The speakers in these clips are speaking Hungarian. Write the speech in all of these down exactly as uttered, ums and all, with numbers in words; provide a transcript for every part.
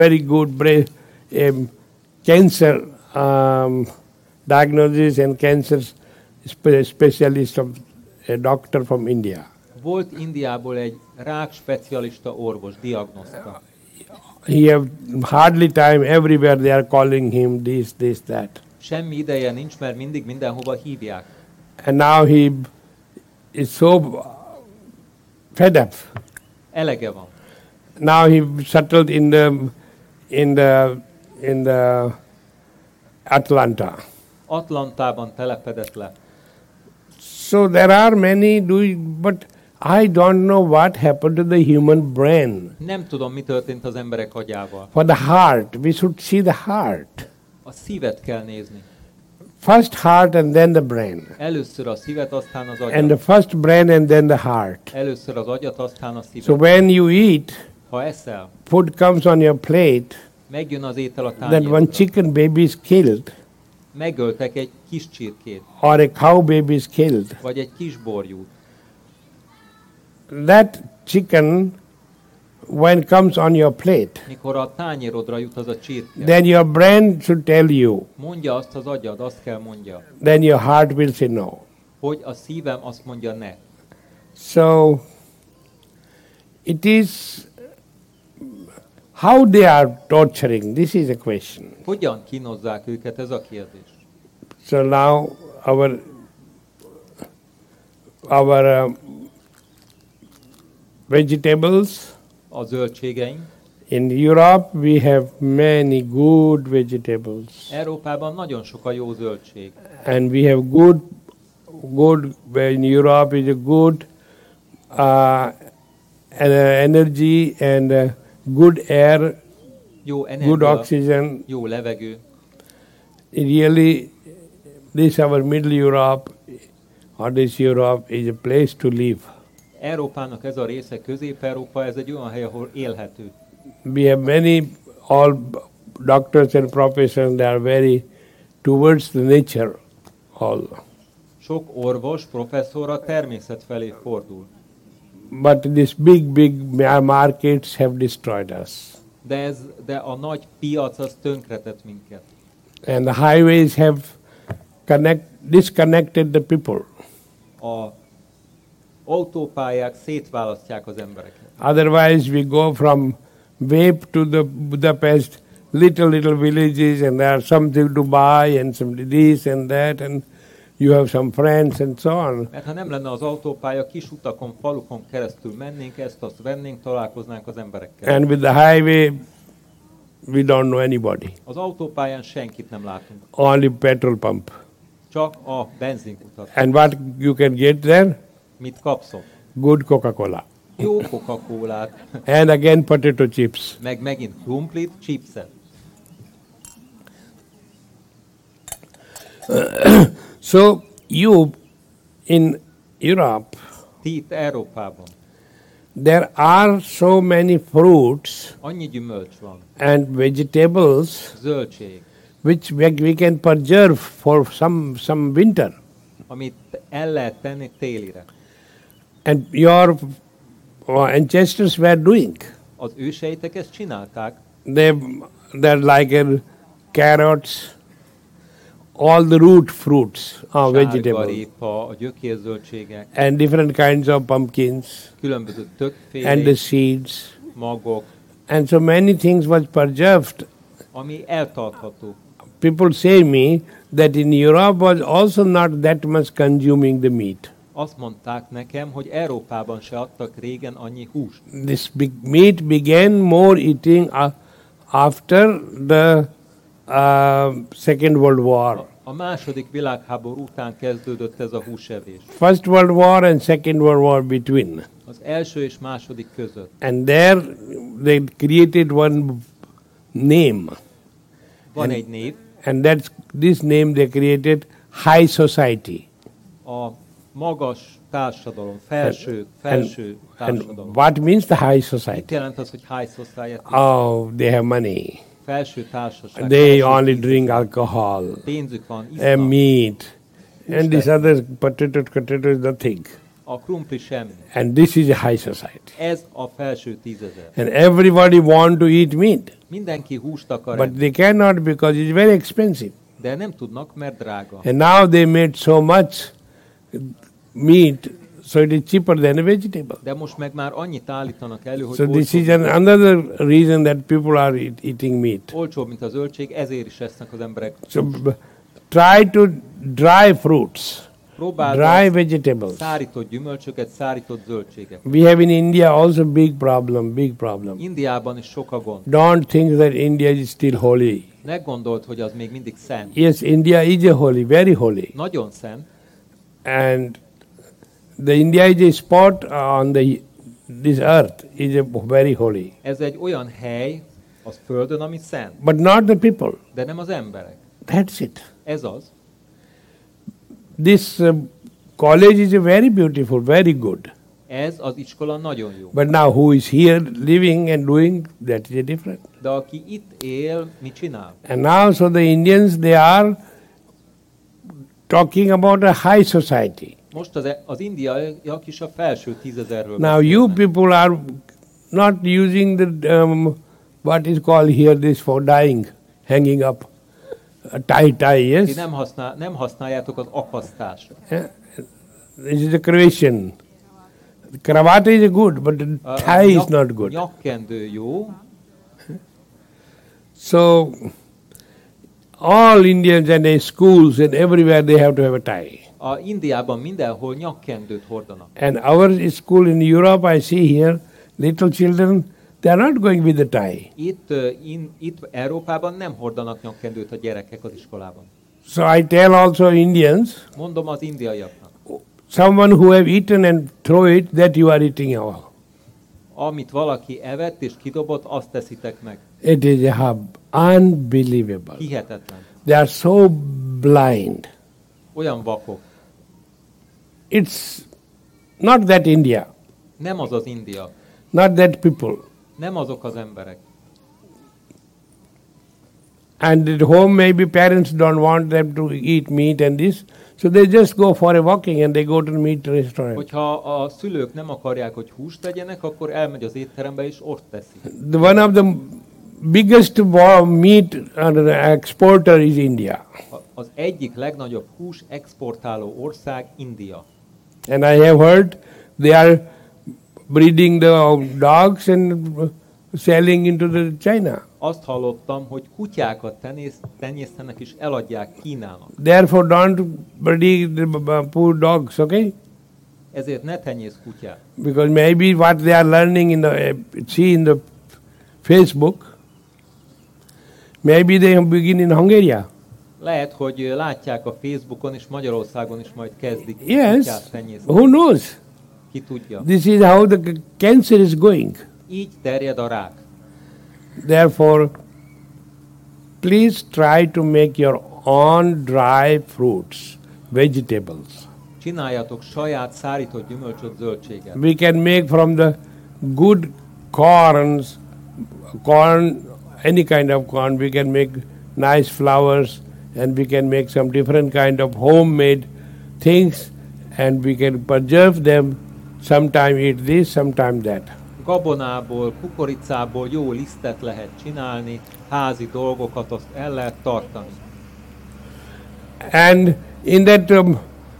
very good brain, um, cancer um, diagnosis and cancer spe- specialist of a doctor from India. Volt Indiából egy rák specialista orvos, diagnoszta. He have hardly time. Everywhere they are calling him this, this, that. Semmi ideje nincs, mert mindig mindenhova hívják. And now he is so fed up. Elege van. Now he settled in the in the in the Atlanta. Atlantában telepedett le. So there are many doing, but I don't know what happened to the human brain. Nem tudom, mi történt az emberek agyával. For the heart, we should see the heart. A szívet kell nézni. First heart and then the brain. Először a szívet, aztán az And the agyat. first brain and then the heart. Először az agyat, aztán a szívet. So when you eat, Ha eszel, food comes on your plate, megjön az étel a then one tányérodra. chicken baby is killed, Megöltek egy kis csirkét, or a cow baby is killed. vagy egy kis borjút. That chicken, when it comes on your plate, Mikor a tányérodra jut az a csirke, then your brain should tell you, mondja azt az agyad, azt kell mondja, then your heart will say no. hogy a szívem azt mondja ne. So, it is how they are torturing. This is a question. Hogyan kínozzák őket, ez a kérdés. So now our our uh, vegetables A zöldségeink. in Europe, we have many good vegetables, Európában nagyon sok a jó zöldség. and we have good good in Europe is a good uh, and, uh, energy and uh, good air, Jó good energia, oxygen. jó levegő. Really, this our Middle Europe or this Europe is a place to live. Európának ez a része, Közép-Európa, ez egy olyan hely, ahol élhető. We have many, all doctors and professions, they are very towards the nature all. Sok orvos, professzor a természet felé fordul. But these big, big ma- markets have destroyed us. De, ez, de a nagy piac az tönkretett minket. And the highways have connect, disconnected the people. A autópályák szétválasztják az embereket. Otherwise, we go from Vape to the Budapest, little, little villages, and there are something to buy, and some this and that, and you have some friends, and so on. Mert ha nem lenne az autópálya, kis utakon, falukon keresztül mennénk, ezt azt vennénk, találkoznánk az emberekkel. And with the highway, we don't know anybody. Az autópályán senkit nem látunk, Only petrol pump. csak a benzinkutat. And what you can get there? Mit kapszol? Good Coca-Cola. Jó Coca-Colát, And again potato chips. meg megint krumplit, chipset. So you, in Europe, Ti itt Európában there are so many fruits annyi gyümölcs van, and vegetables zöldség, which we we can preserve for some, some winter. amit el lehet tenni télire. And your uh, ancestors were doing. Az őseitek ezt csinálták, They, they're like uh, carrots, all the root fruits are vegetables, sárgarépa, a gyökérzöldségek, and different kinds of pumpkins, különböző and the többféle seeds. magok, And so many things was preserved. ami eltartható. People say me that in Europe was also not that much consuming the meat. Azt mondták nekem, hogy Európában se adtak régen annyi húst. This big meat began more eating uh, after the uh, Second World War. A második világháború után kezdődött ez a húsevés. First World War and Second World War between. Az első és második között. And there they created one name. Van egy név, And that's this name they created High Society. a magas társadalom, felső, felső And társadalom. what means the High Mit society? jelent az, hogy high society? Oh, they have money. Felső társaság. They felső only tíz- drink alcohol Pénzük van, and isznak. meat. And this other potato, potato is nothing. A krumpli semmi. And this is a high society. Ez a felső tízezer. And everybody want to eat meat. Mindenki húst akar But enni, they cannot because it's very expensive. de nem tudnak, mert drága. And now they made so much meat, so it is cheaper than a vegetable. De most meg már annyit állítanak elő, hogy So this olcsóbb, is an, another reason that people are eat, eating meat. olcsóbb, mint a zöldség, ezért is esznek az emberek. So b- try to dry fruits, dry Próbálnak vegetables. szárított gyümölcsöket, szárított zöldséget. We have in India also big problem, big problem. Indiában is sok a gond. Don't think that India is still holy. Ne gondold, hogy az még mindig szent. Yes, India is a holy, very holy. Nagyon szent, And the India is a spot on the this earth is a very holy. ez egy olyan hely az földön, ami szent, But not the people. de nem az emberek. That's it. Ez az. This uh, college is a very beautiful, very good. Ez az iskola nagyon jó. But now who is here living and doing, that is a different. De aki itt él, mit csinál? And now so the Indians, they are talking about a high society. Most az, az indiaiak is a felső tízezerről Now you beszélnek. people are not using the, um, what is called here this for dyeing, hanging up, a tie tie, Ti yes? nem, használ, nem használjátok az akasztásra. Yeah. This is a Croatian. Cravat is good, but the A- a tie is nyak- not good. Nyakkendő jó, So all Indians and their schools and everywhere they have to have a tie. a Indiában mindenhol nyakkendőt hordanak. And our school in Europe, I see here, little children, they are not going with the tie. Itt, ö, in, itt Európában nem hordanak nyakkendőt a gyerekek az iskolában. So I tell also Indians, Mondom az indiaiaknak, someone who have eaten and throw it, that you are eating all. amit valaki evett és kidobott, azt teszitek meg. It is a hub. Unbelievable. Hihetetlen. They are so blind. Olyan vakok. It's not that India, Nem az az India. not that people. Nem azok az emberek. And at home, maybe parents don't want them to eat meat and this, so they just go for a walking and they go to the meat restaurant. Hogyha a szülők nem akarják, hogy húst tegyenek, akkor elmegy az étterembe és ott teszi. The one of the biggest wa- meat uh, exporter is India. A- Az egyik legnagyobb hús exportáló ország India. And I have heard they are breeding the dogs and selling into the China. Azt hallottam, hogy kutyákat tenész, tenyésztenek és eladják Kínának. Therefore, don't breed the b- b- poor dogs, okay? Ezért ne tenyész kutyát. Because maybe what they are learning in the see in the Facebook, maybe they begin in Hungary. Lehet, hogy ö, látják a Facebookon és Magyarországon is majd kezdik Yes, kutyát tenyészni. who knows? Ki tudja. This is how the c- cancer is going. Így terjed a rák. Therefore, please try to make your own dry fruits, vegetables. Csináljatok saját szárított gyümölcsöt, zöldséget. We can make from the good corns, corn, any kind of corn, we can make nice flowers and we can make some different kind of homemade things and we can preserve them, sometime eat this, sometime that. Gabonából, kukoricából jó lisztet lehet csinálni, házi dolgokat azt el lehet tartani. And in that um,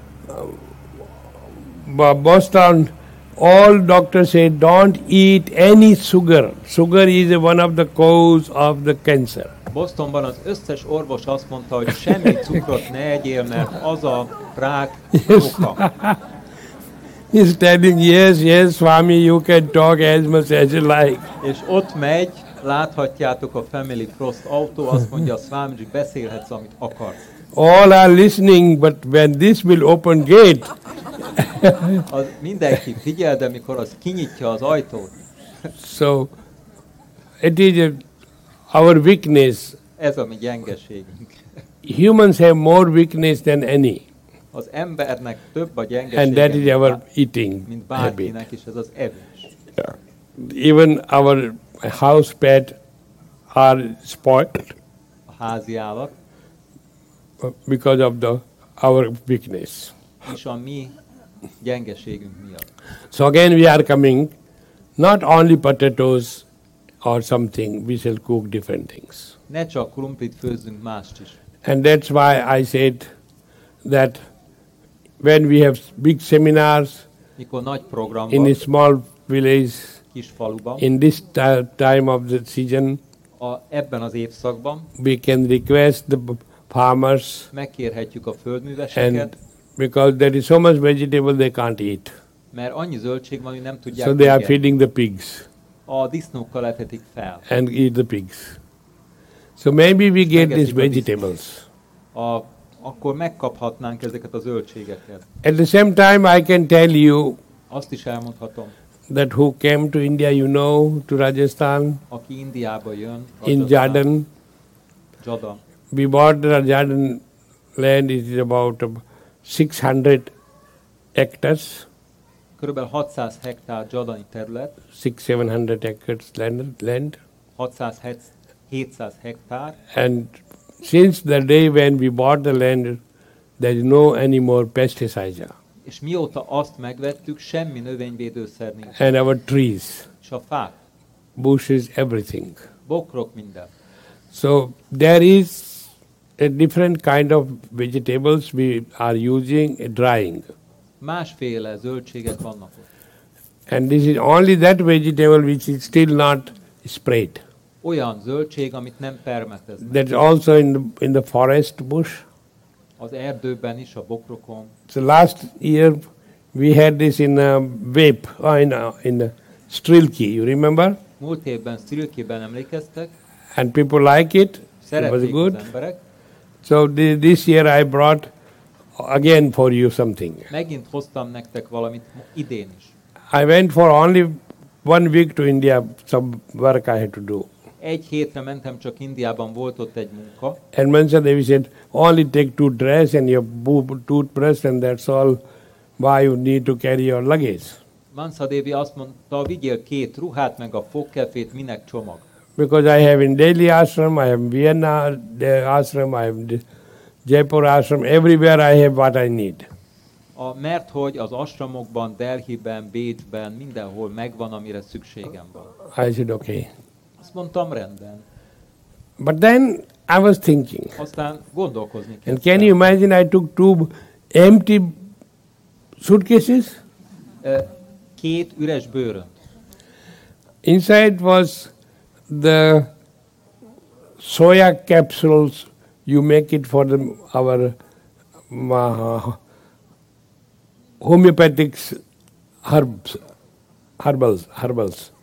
uh, Boston, all doctors say don't eat any sugar. Sugar is one of the cause of the cancer. Bostonban az összes orvos azt mondta, hogy semmi cukrot ne egyél, mert az a rák oka. He's telling, yes, yes, Swami, you can talk as much as you like. És ott megy, láthatjátok a Family Frost autó, azt mondja, Swamiji, beszélhetsz, amit akarsz. All are listening, but when this will open gate, Az mindenki figyel, de mikor az kinyitja az ajtót, so it is a, our weakness. ez a mi gyengeségünk. Humans have more weakness than any, Az embernek több a and gyengesége, that is mint, our bár- eating mint habit. bárkinek, és ez az evés. Even our house pet are spoiled A házi állat, because of the our weakness. és a mi gyengeségünk miatt. So again we are coming, not only potatoes or something, we shall cook different things. Ne csak krumplit főzzünk, mást is. And that's why I said that when we have big seminars Mikor nagy program in van, a small village, kis faluban, in this ti- time of the season, a, ebben az évszakban we can request the b- farmers, megkérhetjük a földműveseket, and because there is so much vegetable they can't eat. mert annyi zöldség van, hogy nem tudják So they are megenni. feeding the pigs A disznókkal etetik fel. and eat the pigs. So maybe we get these Megeszik a disznót. vegetables. A, akkor megkaphatnánk ezeket a zöldségeket. At the same time, I can tell you Azt is elmondhatom, that who came to India, you know, to Rajasthan, aki Indiába jön, in Rajasthan, Jordan, Jada, we bought the Jordan land, it is about six hundred hectares, körülbelül hatszáz hektár jadani terület, six, seven hundred acres land, land. hatszáz-hétszáz hektár, And since the day when we bought the land, there is no any more pesticide. és mióta azt megvettük, semmi növényvédőszer nincs. And our trees, És a fák, bushes, everything. bokrok, minden. So there is a different kind of vegetables we are using, uh, drying. Másféle zöldségek vannak ott. And this is only that vegetable which is still not sprayed. Olyan zöldség, amit nem permeteznek. That's also in the, in the forest bush. Az erdőben is, a bokrokon. So last year we had this in uh, Vape, uh, in, uh, in uh, Strilki, you remember? Múlt évben Sztrilkében emlékeztek, And people like it. It was szerették good. az emberek. So thi- this year I brought again for you something. Megint hoztam nektek valamit mo- idén is. I went for only one week to India, some work I had to do. Egy hétre mentem, csak Indiában volt ott egy munka, And Mansa Devi said, only take two dress and your boo- toothbrush and that's all. Why you need to carry your luggage? Mansa Devi azt mondta, vigyél két ruhát, meg a fogkefét, minek csomag. Because I have in Delhi ashram, I have Vienna uh, ashram, I have the Jaipur ashram, everywhere I have what I need. A, mert hogy az asramokban, Delhiben, Bécsben, mindenhol megvan, amire szükségem van. I said, okay. Azt mondtam, rendben. But then I was thinking, Aztán gondolkozni and kezdtem. can you imagine I took two empty suitcases? Ö, Két üres bőrönt. Inside was the soya capsules. You make it for the, our uh, homeopathic herbs, herbals, herbals,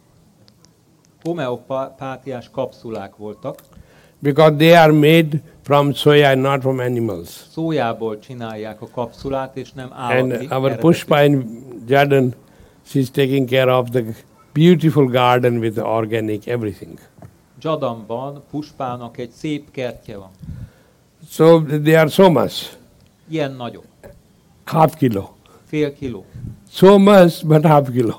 Homeopátiás kapszulák voltak. because they are made from soya, not from animals. Szójából csinálják a kapszulát, és nem And állati. our eredetű. Pushpa in Jordan, she's taking care of the beautiful garden with organic everything. Jadamban Puspának egy szép kertje van. So they are so much, Ilyen nagyok. half kilo. Fél kiló. So much, but half kilo.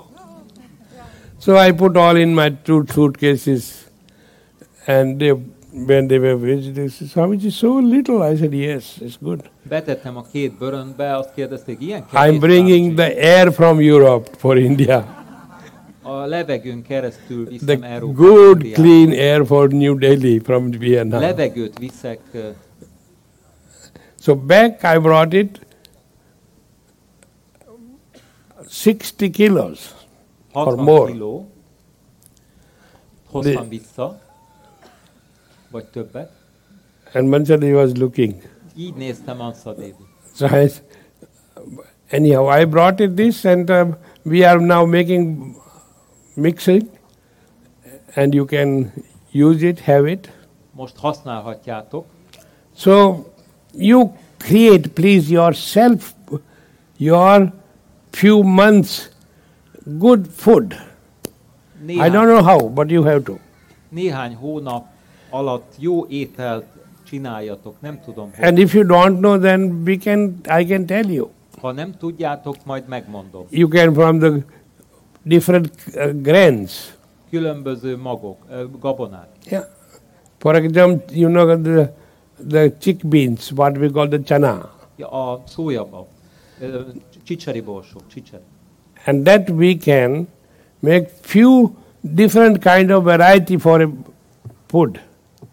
So I put all in my two suitcases, and they, when they were visiting, they said, Swamiji, is so little. I said, yes, it's good. Betettem a két bőröntbe, azt kérdezték, ilyen kevés I'm bringing Swamiji? the air from Europe for India. A levegőn keresztül The viszem Európába. good, Indiába. clean air for New Delhi from Vienna. Levegőt viszek, ö, So back I brought it sixty kilos. hatvan more. kiló. Hoztam The- vissza, vagy többet. And Manchadi was looking. Így néztem Mansa Devi. So I, s- anyhow, I brought it this, and uh, we are now making mixing, and you can use it, have it. Most használhatjátok. So you create, please, yourself, your few months good food. I Néhány, don't know how, but you have to. néhány hónap alatt jó ételt csináljatok. Nem tudom, hogy. And if you don't know, then we can. I can tell you. Ha nem tudjátok, majd megmondom. You can from the different uh, grains. Különböző magok, ö, gabonák. Yeah. For example, you know the the chick beans, what we call the chana. Ja, a szójabab. Ö, Csicseri borsó, csicseri. And that we can make few different kind of variety for a food.